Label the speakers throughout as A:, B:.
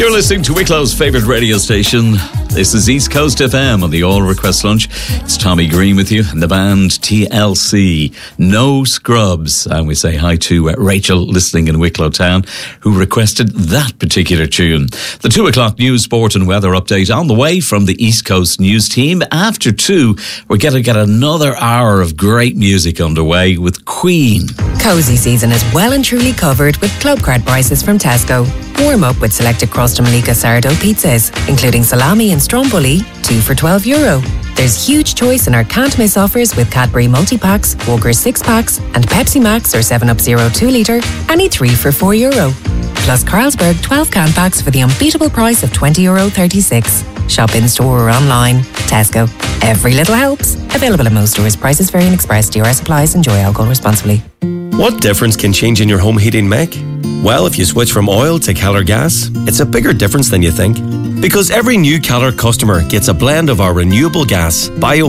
A: You're listening to Wicklow's favourite radio station. This is East Coast FM on the All Request Lunch. It's Tommy Green with you and the band TLC. No Scrubs. And we say hi to Rachel listening in Wicklow Town, who requested that particular tune. The 2 o'clock news, sport and weather update on the way from the East Coast news team. After 2, we're going to get another hour of great music underway with Queen.
B: Cosy season is well and truly covered with club card prices from Tesco. Warm up with selected Crosta Malika sourdough pizzas, including salami and stromboli, 2 for €12. There's huge choice in our can't miss offers with Cadbury multi-packs, Walker's 6-packs and Pepsi Max or 7up Zero 2 litre, any 3 for €4. Plus Carlsberg 12 can packs for the unbeatable price of €20.36. Shop in store or online. Tesco. Every little helps. Available in most stores. Prices vary in Express. DRS applies. Enjoy alcohol responsibly.
C: What difference can changing your home heating make? Well, if you switch from oil to Keller Gas, it's a bigger difference than you think. Because every new Keller customer gets a blend of our renewable gas,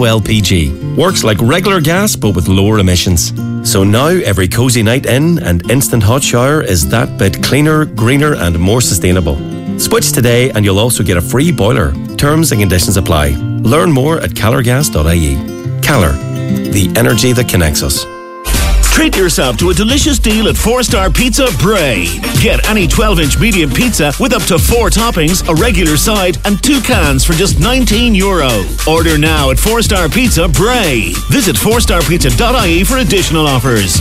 C: BioLPG. Works like regular gas but with lower emissions. So now every cosy night in and instant hot shower is that bit cleaner, greener and more sustainable. Switch today and you'll also get a free boiler. Terms and conditions apply. Learn more at kellergas.ie. Keller, the energy that connects us.
D: Treat yourself to a delicious deal at 4-Star Pizza Bray. Get any 12-inch medium pizza with up to 4 toppings, a regular side and 2 cans for just €19. Order now at 4-Star Pizza Bray. Visit 4starpizza.ie for additional offers.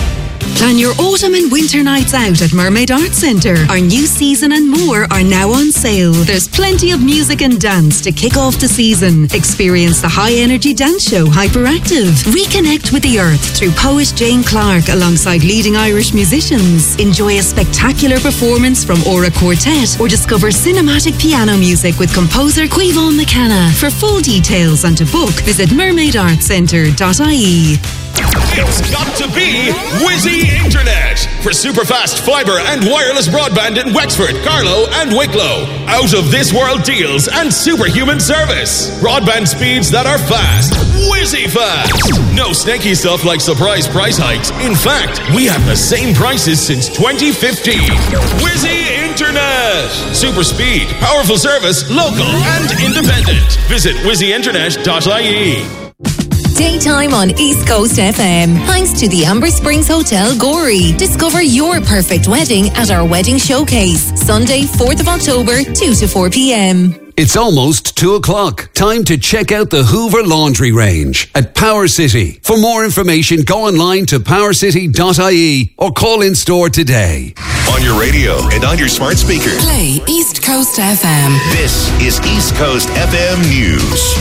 E: Plan your autumn and winter nights out at Mermaid Arts Centre. Our new season and more are now on sale. There's plenty of music and dance to kick off the season. Experience the high-energy dance show Hyperactive. Reconnect with the earth through poet Jane Clark alongside leading Irish musicians. Enjoy a spectacular performance from Aura Quartet or discover cinematic piano music with composer Quivon McKenna. For full details and to book, visit mermaidartscentre.ie.
F: It's got to be Whizzy Internet for superfast fibre and wireless broadband in Wexford, Carlow and Wicklow. Out of this world deals and superhuman service. Broadband speeds that are fast. Whizzy fast. No snaky stuff like surprise price hikes. In fact, we have the same prices since 2015. Whizzy Internet. Super speed, powerful service, local and independent. Visit whizzyinternet.ie.
B: Daytime on East Coast FM. Thanks to the Amber Springs Hotel, Gorey. Discover your perfect wedding at our wedding showcase. Sunday, 4th of October, 2 to 4 p.m.
G: It's almost 2 o'clock. Time to check out the Hoover Laundry Range at Power City. For more information, go online to powercity.ie or call in store today.
F: On your radio and on your smart speaker.
B: Play East Coast FM.
F: This is East Coast FM News.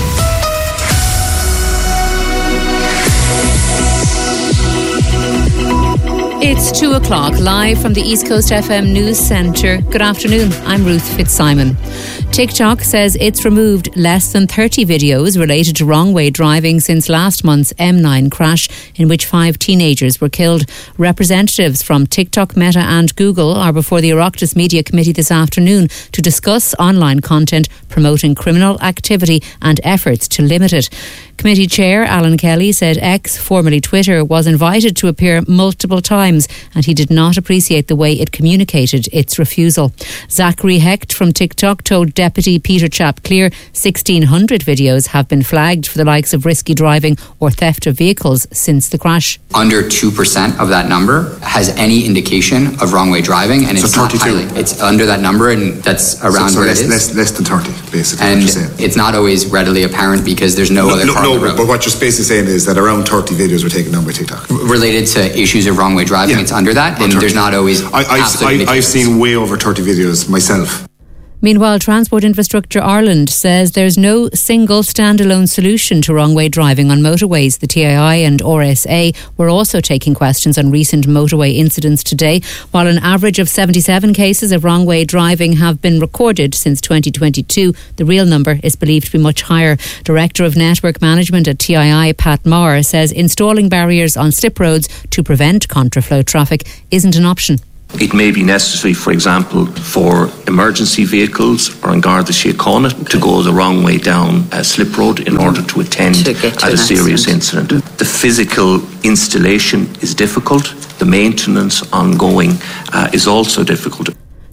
H: It's 2 o'clock, live from the East Coast FM News Centre. Good afternoon, I'm Ruth Fitzsimon. TikTok says it's removed less than 30 videos related to wrong-way driving since last month's M9 crash, in which 5 teenagers were killed. Representatives from TikTok, Meta and Google are before the Oireachtas Media Committee this afternoon to discuss online content promoting criminal activity and efforts to limit it. Committee Chair Alan Kelly said X, formerly Twitter, was invited to appear multiple times and he did not appreciate the way it communicated its refusal. Zachary Hecht from TikTok told Deputy Peter Chapclear 1,600 videos have been flagged for the likes of risky driving or theft of vehicles since the crash.
I: Under 2% of that number has any indication of wrong-way driving, and it's not highly. It's under that number, and that's around where it is.
J: Less than 30, basically.
I: And it's not always readily apparent because there's no other car on the road.
J: But what you're basically saying is that around 30 videos were taken down by TikTok.
I: Related to issues of wrong-way driving, it's under that, and there's not always.
J: I've seen way over 30 videos myself.
H: Meanwhile, Transport Infrastructure Ireland says there's no single standalone solution to wrong-way driving on motorways. The TII and RSA were also taking questions on recent motorway incidents today. While an average of 77 cases of wrong-way driving have been recorded since 2022, the real number is believed to be much higher. Director of Network Management at TII, Pat Maher, says installing barriers on slip roads to prevent contraflow traffic isn't an option.
K: It may be necessary, for example, for emergency vehicles or on Garda Síochána to go the wrong way down a slip road in order to attend at a serious incident. The physical installation is difficult. The maintenance ongoing is also difficult.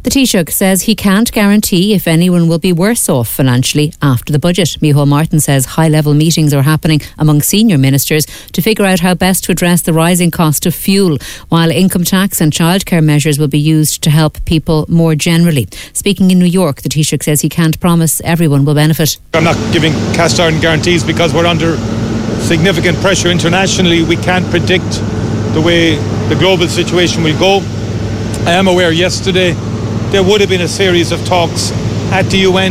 H: The Taoiseach says he can't guarantee if anyone will be worse off financially after the budget. Micheál Martin says high-level meetings are happening among senior ministers to figure out how best to address the rising cost of fuel, while income tax and childcare measures will be used to help people more generally. Speaking in New York, the Taoiseach says he can't promise everyone will benefit.
L: I'm not giving cast iron guarantees because we're under significant pressure internationally. We can't predict the way the global situation will go. I am aware yesterday there would have been a series of talks at the UN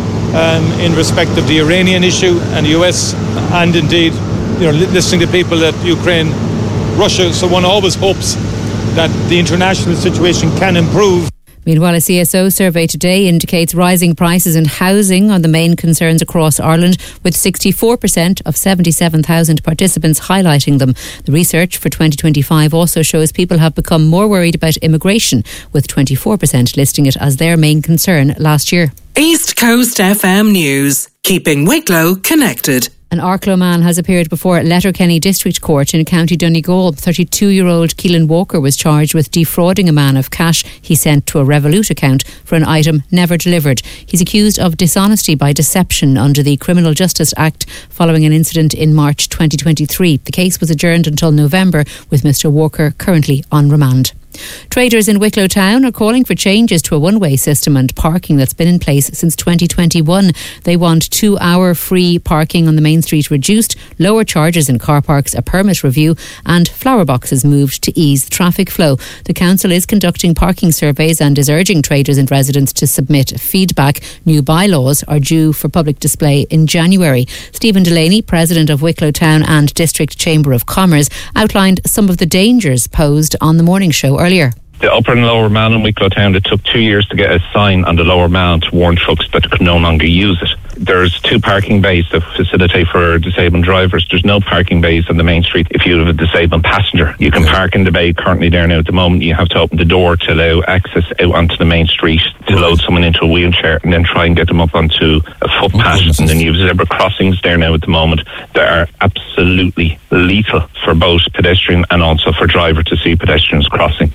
L: in respect of the Iranian issue and the US, and indeed, listening to people at Ukraine, Russia. So one always hopes that the international situation can improve.
H: Meanwhile, a CSO survey today indicates rising prices in housing are the main concerns across Ireland, with 64% of 77,000 participants highlighting them. The research for 2025 also shows people have become more worried about immigration, with 24% listing it as their main concern last year.
M: East Coast FM News, keeping Wicklow connected.
H: An Arklow man has appeared before Letterkenny District Court in County Donegal. 32-year-old Keelan Walker was charged with defrauding a man of cash he sent to a Revolut account for an item never delivered. He's accused of dishonesty by deception under the Criminal Justice Act following an incident in March 2023. The case was adjourned until November, with Mr Walker currently on remand. Traders in Wicklow Town are calling for changes to a one-way system and parking that's been in place since 2021. They want 2-hour free parking on the main street reduced, lower charges in car parks, a permit review and flower boxes moved to ease traffic flow. The council is conducting parking surveys and is urging traders and residents to submit feedback. New bylaws are due for public display in January. Stephen Delaney, President of Wicklow Town and District Chamber of Commerce, outlined some of the dangers posed on the morning show earlier.
N: The upper and lower mound in Wicklow Town, it took 2 years to get a sign on the lower mound to warn trucks that could no longer use it. There's 2 parking bays that facilitate for disabled drivers. There's no parking bays on the main street if you have a disabled passenger. You can park in the bay currently there now at the moment. You have to open the door to allow access out onto the main street to load someone into a wheelchair and then try and get them up onto a footpath. And then you have zebra crossings there now at the moment that are absolutely lethal for both pedestrian and also for driver to see pedestrians crossing.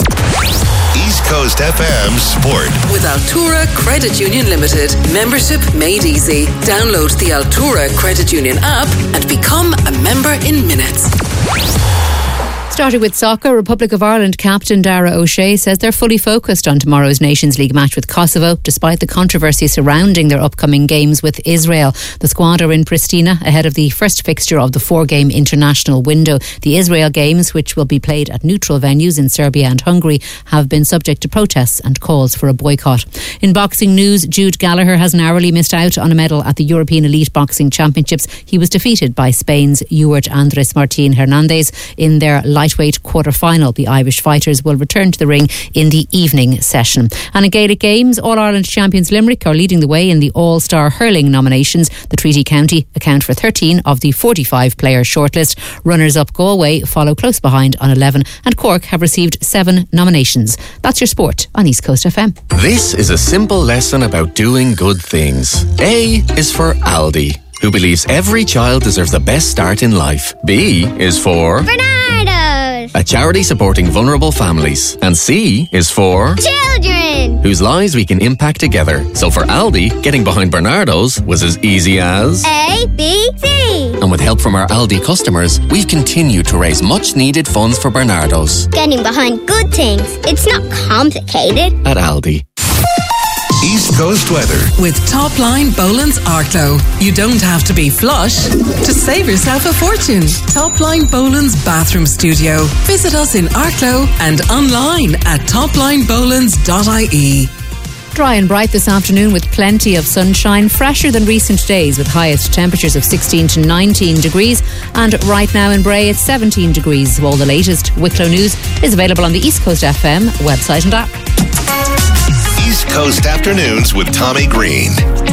O: East Coast FM Sport.
M: With Altura Credit Union Limited. Membership made easy. Download the Altura Credit Union app and become a member in minutes.
H: Starting with soccer, Republic of Ireland captain Dara O'Shea says they're fully focused on tomorrow's Nations League match with Kosovo, despite the controversy surrounding their upcoming games with Israel. The squad are in Pristina ahead of the first fixture of the 4-game international window. The Israel games, which will be played at neutral venues in Serbia and Hungary, have been subject to protests and calls for a boycott. In boxing news, Jude Gallagher has narrowly missed out on a medal at the European Elite Boxing Championships. He was defeated by Spain's Ewart Andres Martin Hernandez in their lightweight quarter-final. The Irish fighters will return to the ring in the evening session. And in Gaelic Games, All-Ireland champions Limerick are leading the way in the All-Star Hurling nominations. The Treaty County account for 13 of the 45-player shortlist. Runners-up Galway follow close behind on 11 and Cork have received 7 nominations. That's your sport on East Coast FM.
P: This is a simple lesson about doing good things. A is for Aldi, who believes every child deserves the best start in life. B is for
Q: Bernardo's,
P: a charity supporting vulnerable families. And C is for
Q: children,
P: whose lives we can impact together. So for Aldi, getting behind Bernardo's was as easy as
Q: A, B, C.
P: And with help from our Aldi customers, we've continued to raise much needed funds for Bernardo's.
Q: Getting behind good things. It's not complicated.
P: At Aldi.
O: East Coast weather.
M: With Topline Boland's Arklow. You don't have to be flush to save yourself a fortune. Topline Boland's Bathroom Studio. Visit us in Arklow and online at toplinebolands.ie.
H: Dry and bright this afternoon with plenty of sunshine, fresher than recent days with highest temperatures of 16 to 19 degrees. And right now in Bray it's 17 degrees. All the latest Wicklow news is available on the East Coast FM website and app.
O: East Coast Afternoons with Tommy Green.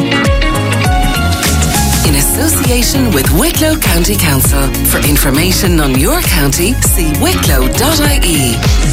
M: In association with Wicklow County Council. For information on your county, see wicklow.ie.